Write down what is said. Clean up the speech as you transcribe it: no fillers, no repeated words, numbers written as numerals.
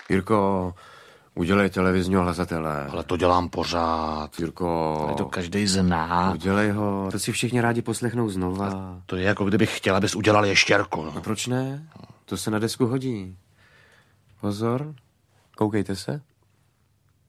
Jirko, udělej televizního hlasatele. Ale to dělám pořád. Jirko. Ale to každej zná. Udělej ho, to si všichni rádi poslechnou znova. To je jako kdybych chtěl, abys udělal ještěrku. No. A proč ne? To se na desku hodí. Pozor, koukejte se.